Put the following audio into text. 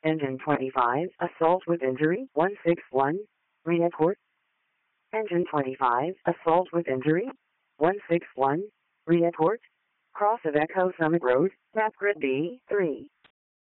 Engine 25, assault with injury, 161, report. Engine 25, assault with injury, 161, report. Cross of Echo Summit Road, map grid B3.